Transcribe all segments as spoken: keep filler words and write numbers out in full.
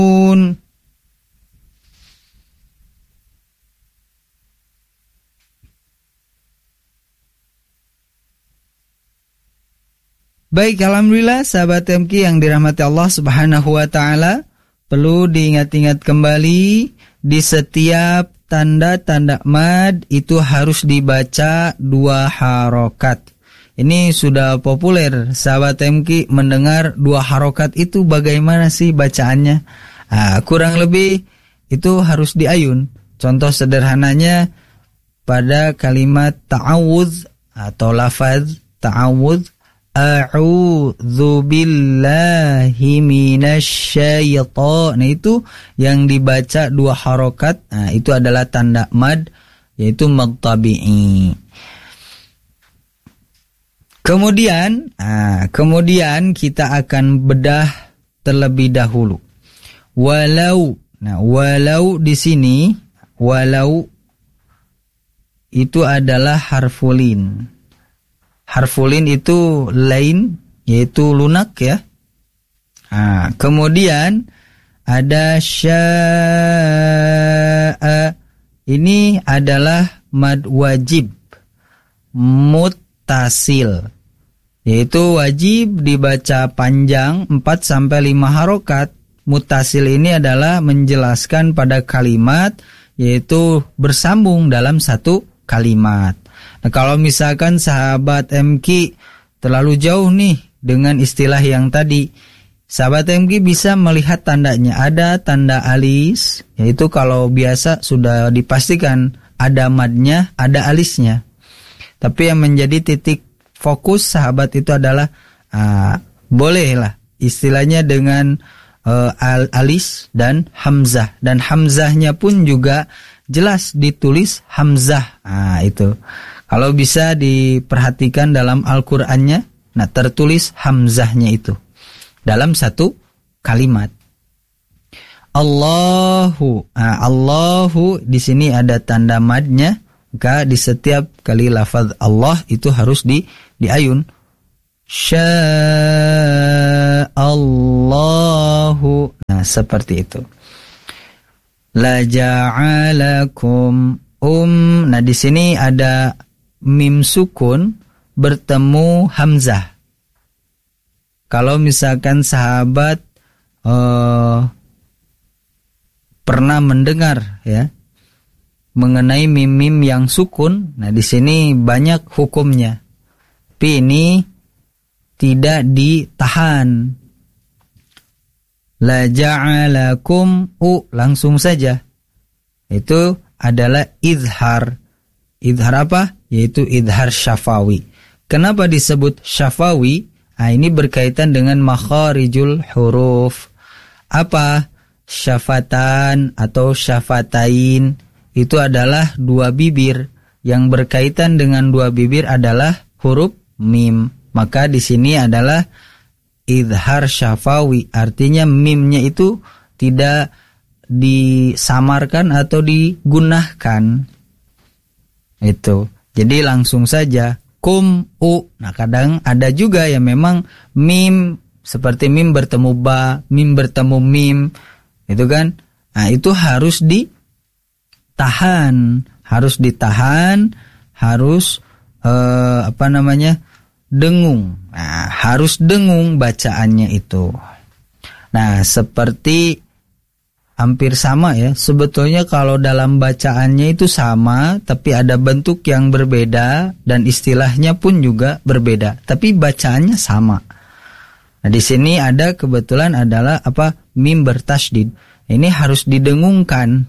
Baik, alhamdulillah sahabat M K yang dirahmati Allah Subhanahu wa taala, perlu diingat-ingat kembali di setiap tanda-tanda mad itu harus dibaca dua harokat. Ini sudah populer sahabat M K mendengar dua harokat itu bagaimana sih bacaannya? Nah, kurang lebih itu harus diayun. Contoh sederhananya pada kalimat ta'awudz atau lafaz ta'awudz, a'udzu billahi minasyaitonir. Nah, itu yang dibaca dua harokat. Nah, itu adalah tanda mad, yaitu mad tabi'i. Kemudian, nah, kemudian kita akan bedah terlebih dahulu. Walau, nah walau di sini, walau itu adalah harfulin. Harfulin itu lain, yaitu lunak ya. Nah, kemudian ada sya'a. Ini adalah mad wajib muttasil, yaitu wajib dibaca panjang empat sampai lima harokat. Muttasil ini adalah menjelaskan pada kalimat, yaitu bersambung dalam satu kalimat. Nah, kalau misalkan sahabat M K terlalu jauh nih dengan istilah yang tadi, sahabat M K bisa melihat tandanya. Ada tanda alis, yaitu kalau biasa sudah dipastikan ada madnya, ada alisnya. Tapi yang menjadi titik fokus sahabat itu adalah uh, bolehlah istilahnya dengan uh, al alis dan hamzah. Dan hamzahnya pun juga jelas ditulis hamzah. Nah, itu. Kalau bisa diperhatikan dalam Al-Qur'annya, nah tertulis hamzahnya itu dalam satu kalimat. Allahu, nah, Allahu di sini ada tanda madnya, maka di setiap kali lafaz Allah itu harus di diayun. Sya'allahu. Nah, seperti itu. La ja'alakum um. Nah, di sini ada mim sukun bertemu hamzah. Kalau misalkan sahabat uh, pernah mendengar ya mengenai mim-mim yang sukun, nah di sini banyak hukumnya. Tapi ini tidak ditahan. La ja'alakum u, langsung saja. Itu adalah izhar. Izhar apa? Yaitu izhar syafawi. Kenapa disebut syafawi? Nah, ini berkaitan dengan makharijul huruf. Apa? Syafatan atau syafatain itu adalah dua bibir. Yang berkaitan dengan dua bibir adalah huruf mim. Maka di sini adalah izhar syafawi. Artinya mimnya itu tidak disamarkan atau digunakan. Itu. Jadi langsung saja kum u. Nah, kadang ada juga yang memang mim seperti mim bertemu ba, mim bertemu mim. Itu kan? Nah, itu harus ditahan, harus ditahan, harus eh, apa namanya? dengung. Nah, harus dengung bacaannya itu. Nah, seperti hampir sama ya. Sebetulnya kalau dalam bacaannya itu sama, tapi ada bentuk yang berbeda dan istilahnya pun juga berbeda. Tapi bacaannya sama. Nah, di sini ada kebetulan adalah apa? Mim bertasydid. Ini harus didengungkan.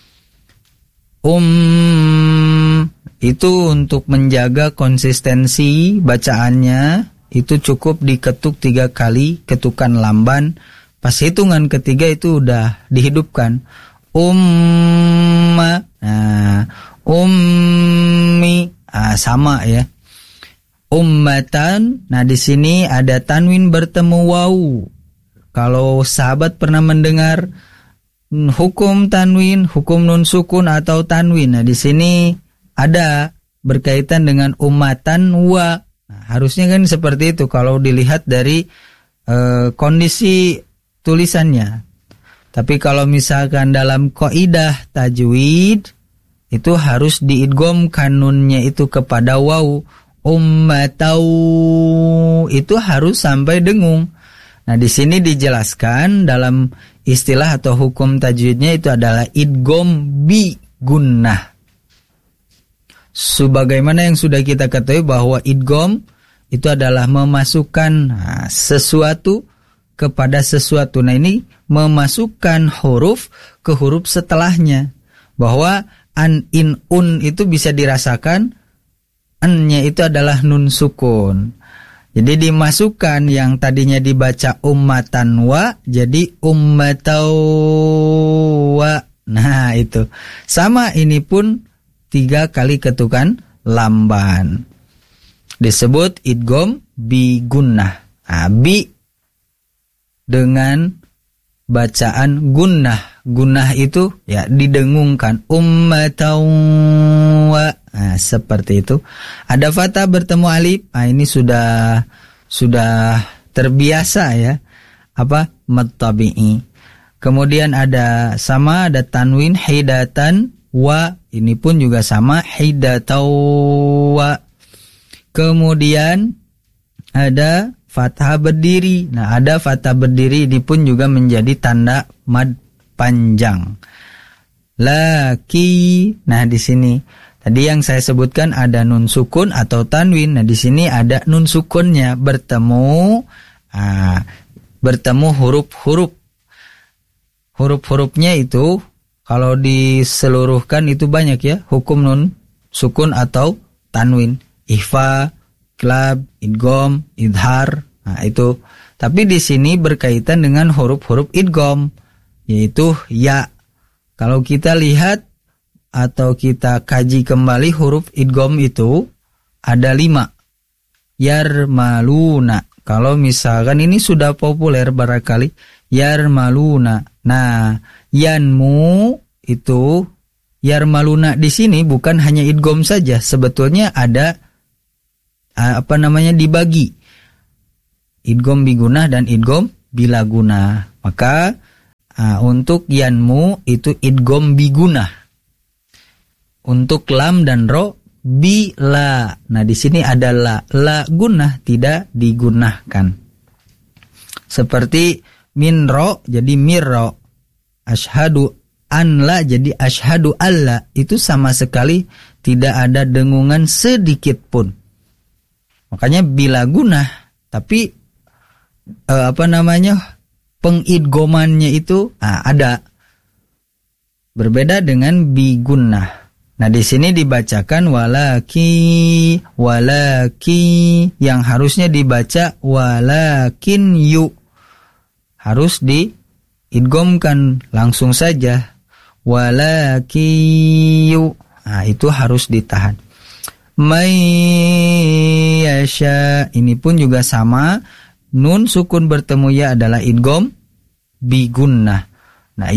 Um itu untuk menjaga konsistensi bacaannya, itu cukup diketuk tiga kali, ketukan lamban. Pas hitungan ketiga itu udah dihidupkan. Umma, nah, ummi, ah, sama ya. Ummatan, nah di sini ada tanwin bertemu wawu. Kalau sahabat pernah mendengar hukum tanwin, hukum nun sukun atau tanwin, nah di sini ada berkaitan dengan ummatan wa. Nah, harusnya kan seperti itu kalau dilihat dari uh, kondisi tulisannya. Tapi kalau misalkan dalam kaidah tajwid itu harus diidghamkan nunnya itu kepada waw. Ummatau itu harus sampai dengung. Nah, di sini dijelaskan dalam istilah atau hukum tajwidnya itu adalah idgham bi gunnah. Sebagaimana yang sudah kita ketahui bahwa idgham itu adalah memasukkan nah, sesuatu kepada sesuatu. Nah, ini memasukkan huruf ke huruf setelahnya. Bahwa an, in, un itu bisa dirasakan an-nya itu adalah nun sukun. Jadi dimasukkan yang tadinya dibaca ummatan wa jadi ummatau wa. Nah, itu. Sama ini pun tiga kali ketukan lamban. Disebut idgham bi gunnah. Nah, bi dengan bacaan gunnah. Gunnah itu ya didengungkan. Ummatau wa. Nah, seperti itu. Ada fathah bertemu alif. Nah, ini sudah sudah terbiasa ya. Apa? Mad tabi'i. Kemudian ada sama ada tanwin hidatan wa. Ini pun juga sama hidatau wa. Kemudian ada fathah berdiri. Nah, ada fathah berdiri ini pun juga menjadi tanda mad panjang. Laki. Nah, di sini tadi yang saya sebutkan ada nun sukun atau tanwin. Nah, di sini ada nun sukunnya bertemu ah, bertemu huruf-huruf. Huruf-hurufnya itu kalau diseluruhkan itu banyak ya, hukum nun sukun atau tanwin. Ikhfa, iqlab, idgham, idhar. Nah, itu. Tapi di sini berkaitan dengan huruf-huruf idgham, yaitu ya. Kalau kita lihat atau kita kaji kembali huruf idgham itu ada lima. Yarmaluna. Kalau misalkan ini sudah populer barangkali. Yarmaluna. Nah, yanmu itu yarmaluna di sini bukan hanya idgham saja. Sebetulnya ada apa namanya dibagi idgham bigunah dan idgham bila gunah. Maka uh, untuk yanmu itu idgham bigunah. Untuk lam dan ro bila. Nah, di sini ada la, la gunah tidak digunakan. Seperti min ro jadi mirro. Ashhadu an la jadi ashhadu alla. Itu sama sekali tidak ada dengungan sedikit pun. Makanya bila gunah, tapi eh, apa namanya pengidgomannya itu ah, ada berbeda dengan bigunah. Nah, di sini dibacakan walaki walaki yang harusnya dibaca walakin yu, harus diidgomkan langsung saja walaki yu. Nah, itu harus ditahan. May yasha ini pun juga sama, nun sukun bertemu ya adalah idgham bi gunnah. Nah,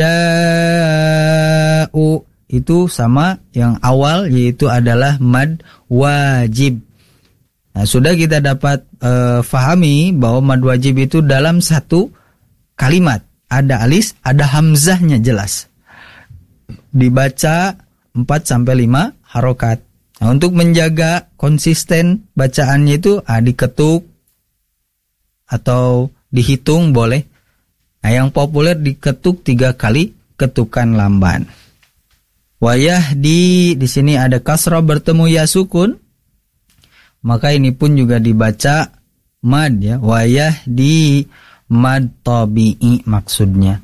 yasha'u itu sama yang awal yaitu adalah mad wajib. Nah, sudah kita dapat uh, fahami bahwa mad wajib itu dalam satu kalimat ada alis, ada hamzahnya jelas. Dibaca empat sampai lima harokat. Nah, untuk menjaga konsisten bacaannya itu ah, diketuk atau dihitung boleh. Nah, yang populer diketuk tiga kali ketukan lamban. Wayah di di sini ada kasrah bertemu ya sukun, maka ini pun juga dibaca mad ya. Wayah di mad tabi'i maksudnya.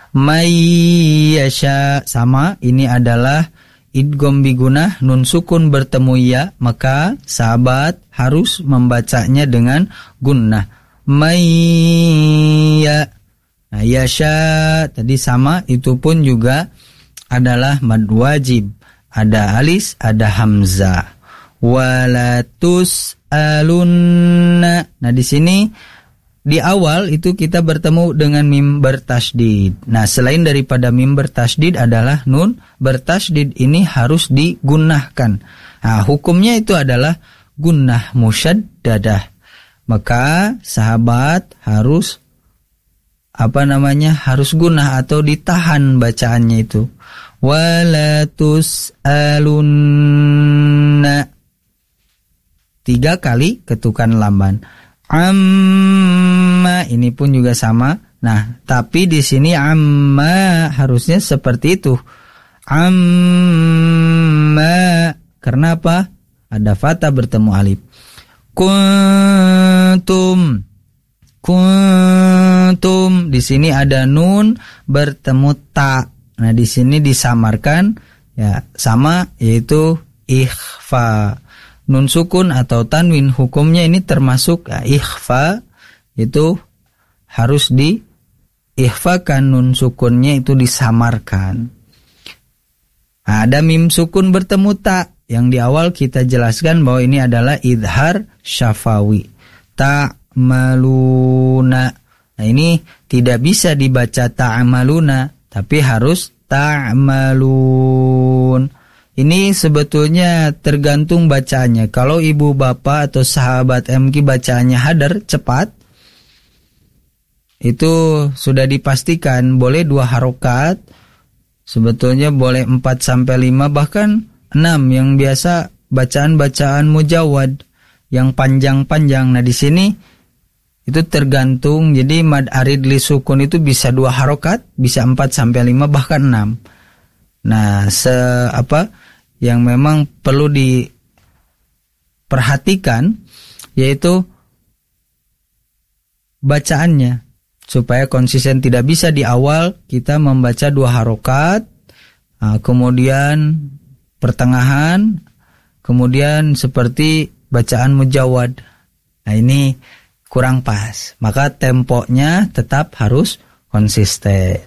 Mayyasha sama ini adalah idgham bigunah nun sukun bertemu ya, maka sahabat harus membacanya dengan gunnah. Mayya. Nah, yasha tadi sama itu pun juga adalah mad wajib. Ada alis, ada hamzah. Walatus alunna. Nah, di sini di awal itu kita bertemu dengan mim bertasydid. Nah, selain daripada mim bertasydid adalah nun bertasydid, ini harus digunakan. Nah, hukumnya itu adalah gunnah musyaddadah. Maka sahabat harus apa namanya harus gunah atau ditahan bacaannya itu. Wala tus'alunna, tiga kali ketukan lamban. Amma, ini pun juga sama. Nah, tapi di sini amma harusnya seperti itu. Amma, karena apa? Ada fatha bertemu alif. Kuntum, kuntum, di sini ada nun bertemu ta. Nah, di sini disamarkan ya sama, yaitu ikhfa. Nun sukun atau tanwin hukumnya ini termasuk ya, ikhfa, itu harus diikhfakan, nun sukunnya itu disamarkan. Nah, ada mim sukun bertemu ta, yang di awal kita jelaskan bahwa ini adalah idhar syafawi. Ta'maluna. Nah, ini tidak bisa dibaca ta'maluna, tapi harus ta'malun. Ini sebetulnya tergantung bacaannya. Kalau ibu bapak atau sahabat M K bacaannya hadar, cepat, itu sudah dipastikan boleh dua harokat. Sebetulnya boleh empat sampai lima, bahkan enam yang biasa bacaan-bacaan mujawad yang panjang-panjang. Nah, di sini itu tergantung. Jadi mad arid li sukun itu bisa dua harokat, bisa empat sampai lima, bahkan enam. Nah, se apa yang memang perlu diperhatikan yaitu bacaannya supaya konsisten. Tidak bisa di awal kita membaca dua harokat, nah, kemudian pertengahan, kemudian seperti bacaan mujawad. Nah, ini kurang pas. Maka temponya tetap harus konsisten.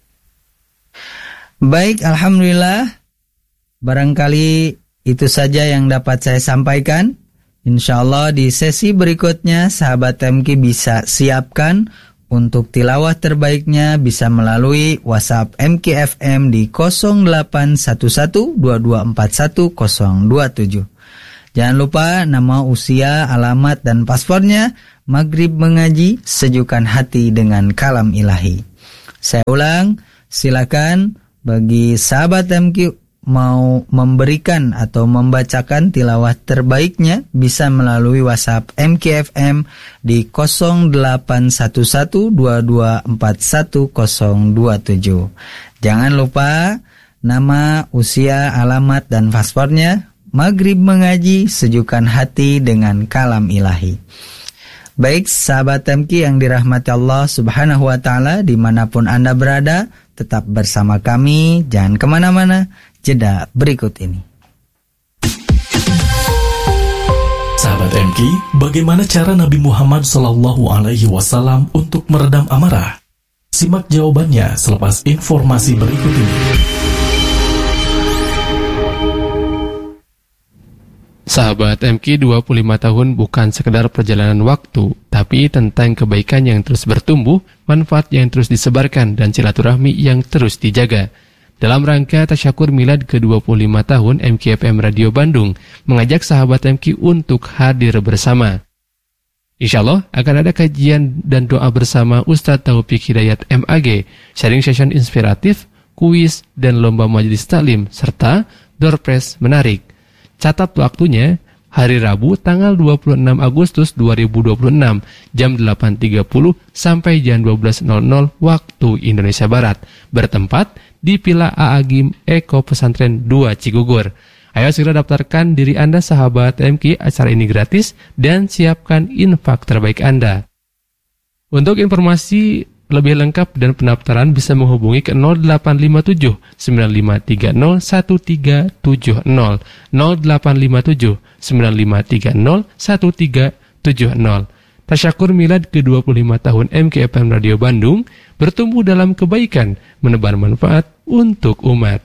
Baik, alhamdulillah. Barangkali itu saja yang dapat saya sampaikan. Insyaallah di sesi berikutnya sahabat M K bisa siapkan untuk tilawah terbaiknya, bisa melalui WhatsApp M K F M di nol delapan satu satu dua dua empat satu nol dua tujuh. Jangan lupa nama, usia, alamat, dan paspornya. Maghrib mengaji, sejukkan hati dengan kalam ilahi. Saya ulang, silakan bagi sahabat M K mau memberikan atau membacakan tilawah terbaiknya, bisa melalui WhatsApp M K F M di nol delapan satu satu dua dua empat satu nol dua tujuh. Jangan lupa nama, usia, alamat, dan paspornya. Maghrib mengaji, sejukkan hati dengan kalam ilahi. Baik sahabat M K yang dirahmati Allah subhanahu wa ta'ala, dimanapun Anda berada, tetap bersama kami, jangan kemana-mana. Jeda berikut ini. Sahabat M K, bagaimana cara Nabi Muhammad shallallahu alaihi wasallam untuk meredam amarah? Simak jawabannya selepas informasi berikut ini. Sahabat M K, dua puluh lima tahun bukan sekedar perjalanan waktu, tapi tentang kebaikan yang terus bertumbuh, manfaat yang terus disebarkan, dan silaturahmi yang terus dijaga. Dalam rangka tasyakur milad ke dua puluh lima tahun, M K F M Radio Bandung mengajak sahabat M K untuk hadir bersama. Insya Allah akan ada kajian dan doa bersama Ustadz Taufik Hidayat M A G, sharing session inspiratif, kuis, dan lomba majelis taklim, serta door prize menarik. Catat waktunya, hari Rabu tanggal dua puluh enam Agustus dua ribu dua puluh enam, jam delapan tiga puluh sampai jam dua belas nol nol waktu Indonesia Barat, bertempat di Villa Aagim Eko Pesantren dua Cigugur. Ayo segera daftarkan diri Anda sahabat M K, acara ini gratis, dan siapkan infak terbaik Anda. Untuk informasi lebih lengkap dan pendaftaran bisa menghubungi ke nol delapan lima tujuh sembilan lima tiga nol satu tiga tujuh nol, nol delapan lima tujuh sembilan lima tiga nol satu tiga tujuh nol. Tasyakur milad ke dua puluh lima tahun M K F M Radio Bandung bertumbuh dalam kebaikan, menebar manfaat untuk umat.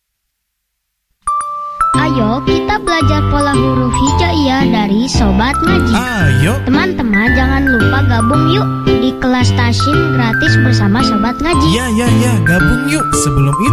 Ayo kita belajar pola huruf hijaiyah dari Sobat Ngaji. Ayo teman-teman, jangan lupa gabung yuk di kelas tasyin gratis bersama Sobat Ngaji. Ya ya ya, gabung yuk. Sebelum itu